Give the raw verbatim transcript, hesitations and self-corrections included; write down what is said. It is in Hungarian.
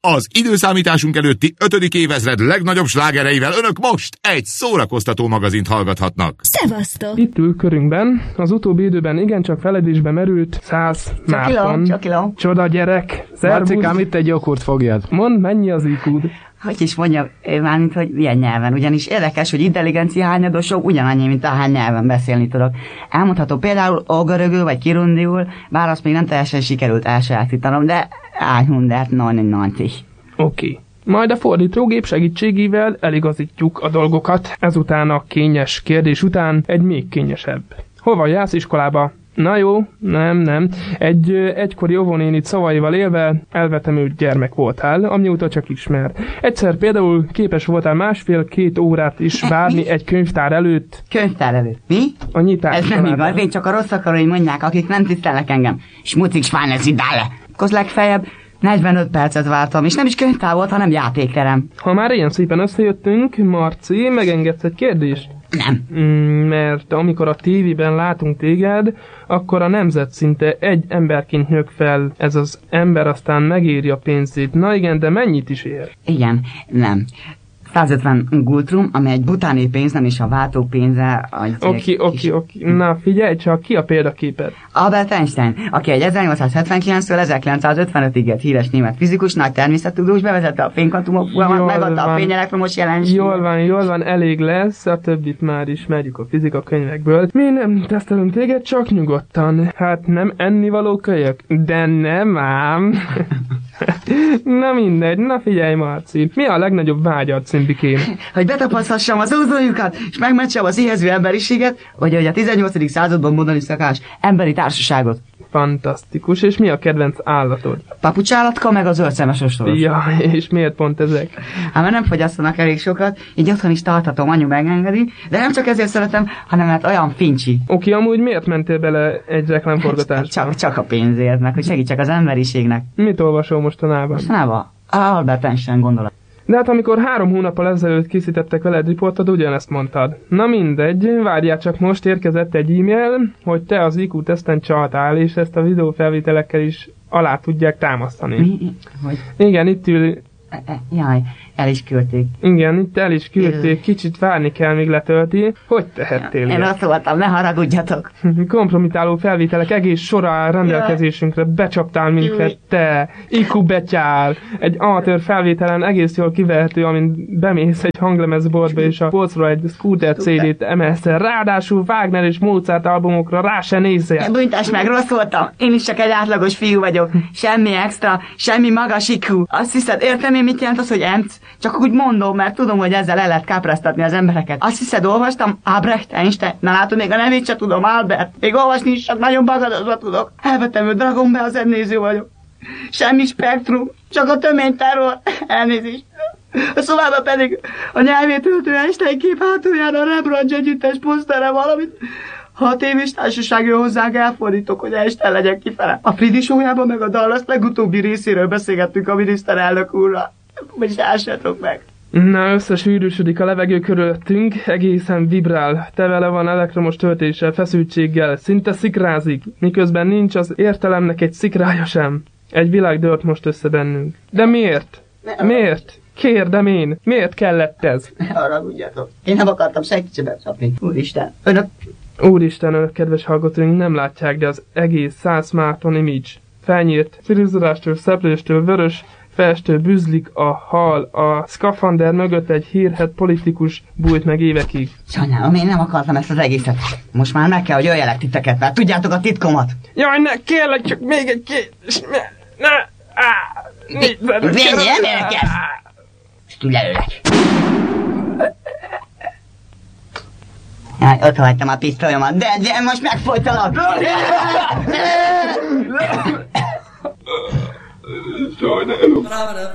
Az időszámításunk előtti ötödik évezred legnagyobb slágereivel önök most egy szórakoztató magazint hallgathatnak. Szevasztok! Itt ül körünkben, az utóbbi időben igencsak feledésbe merült Szász Márton. Csokilom. Csoda gyerek. Marcikám, itt egy joghurt fogjad. Mondd, mennyi az í kúd? Hogy is mondjam, mármint, hogy milyen nyelven. Ugyanis érdekes, hogy intelligencia hányadosok ugyanannyi, mint ahány nyelven beszélni tudok. Elmondható például ógörögül vagy kirundiul, bár azt még nem teljesen sikerült elsajátítanom, de ájhundert nonninantig. Oké. Okay. Majd a fordítógép segítségével eligazítjuk a dolgokat, ezután a kényes kérdés után egy még kényesebb. Hova jársz iskolába? Na jó, nem, nem. Egy egykori óvónénit szavaival élve elvetemült gyermek voltál, amióta csak ismer. Egyszer például képes voltál másfél-két órát is várni egy könyvtár előtt. Könyvtár előtt? Mi? A nyitás. Ez nem igaz, én csak a rossz akarói mondják, akik nem tisztelnek engem. Smucik spánez idále. Akkor legfeljebb negyvenöt percet vártam, és nem is könyvtár volt, hanem játékterem. Ha már ilyen szépen összejöttünk, Marci, megengedsz egy kérdést? Nem. Mm, mert amikor a tévében látunk téged, akkor a nemzet szinte egy emberként nyög fel. Ez az ember aztán megéri a pénzét. Na igen, de mennyit is ér? Igen, nem. százötven gultrum, ami egy butáni pénz, nem is a váltópénze. Oké, oké, oké. Na figyelj csak, ki a példaképed? Albert Einstein, aki egy ezernyolcszázhetvenkilenctől ezerkilencszázötvenötig élt híres német fizikus, nagy természettudós, bevezette a fénykvantumok fogalmat, megadta a fényelektromos jelenséget. Jól van, jól van, elég lesz, a többit már ismerjük a fizika könyvekből. Mi nem tesztelünk téged, csak nyugodtan. Hát nem ennivaló kölyök? De nem ám. Na mindegy, na figyelj Marci, mi a legnagyobb vágyad, Cimbikém? Hogy betapaszthassam az úzójukat, és megmentsem az éhező emberiséget, vagy hogy a tizennyolcadik században mondani szakás emberi társaságot. Fantasztikus, és mi a kedvenc állatod? Papucsállatka, meg a zöldszeme sostoros. Ja, és miért pont ezek? Hát mert nem fogyasztanak elég sokat, így otthon is tarthatom, anyu megengedi, de nem csak ezért szeretem, hanem mert olyan fincsi. Oké, amúgy miért mentél bele egy reklámforgatásba? Csak, csak a pénzért, meg hogy segítsek az emberiségnek. Mit olvasol mostanában? Mostanában? Albert Einstein gondolat. De hát amikor három hónappal ezelőtt készítettek veled riportod, ugyanezt mondtad. Na mindegy, várjál csak, most érkezett egy e-mail, hogy te az í kú teszten csaltál, és ezt a videófelvételekkel is alá tudják támasztani. Mi? Hogy? Igen, itt ül... Jaj, el is küldték. Igen, itt el is küldték, kicsit várni kell, míg letölti. Hogy tehettél Én azt voltam, ne haragudjatok. Kompromitáló felvételek egész sora áll rendelkezésünkre, becsaptál minket, te, í kú betyár. Egy amatőr felvételen egész jól kivehető, amint bemész egy hanglemezboltba, és a polcról egy Scooter cé dét emelsz el. Ráadásul Wagner és Mozart albumokra rá se nézzél. Bújtás meg, rossz voltam. Én is csak egy átlagos fiú vagyok. Semmi extra, semmi magas í kú. Azt hiszed, értem én, mit jelent az, hogy emc? Csak úgy mondom, mert tudom, hogy ezzel el lehet kápráztatni az embereket. Azt hiszed, olvastam? Albrecht Einstein. Na látod, még a nevét sem tudom, Albert. Még olvasni is csak nagyon bagadozva tudok. Elvetemű Dragon Ball zennéző vagyok. Semmi spektrum, csak a töményterror. Elnézést. A szobában pedig a nyelvét öltő Einstein kép hátulján a Rembrandt együttes posztere valamit. Hat éves társaság jön hozzánk, elfordítok, hogy Einstein legyen kifele. A Fridi show-jában meg a Dallas legutóbbi részéről beszélgettünk a miniszterelnök úrral. Vagyis elsőtok meg. Na, összesűrűsödik a levegő körülöttünk, egészen vibrál, tevele van elektromos töltéssel, feszültséggel, szinte szikrázik, miközben nincs az értelemnek egy szikrája sem. Egy világ dőlt most össze bennünk. De miért? Miért? Kérdem én, miért kellett ez? Ne haragudjatok. Én nem akartam senkit sem becsapni. Úristen, önök... Úristen, önök kedves hallgatóink nem látják, de az egész Szász Márton image. Felnyírt, frizurástól, szeplőstől, vörös, festő bűzlik a hal, a szkafander mögött egy hírhedt politikus bújt meg évekig. Sajnálom, én nem akartam ezt az egészet. Most már meg kell, hogy öljelek titeket, mert tudjátok a titkomat. Jaj, ne, kérlek, csak még egy kérdés. Ne, ne, á, négyszer. Vényi, nem érkezz! És lelőlek. Jaj, ott hagytam a pisztolyomat, de, de most megfojtalak. Sajnálom.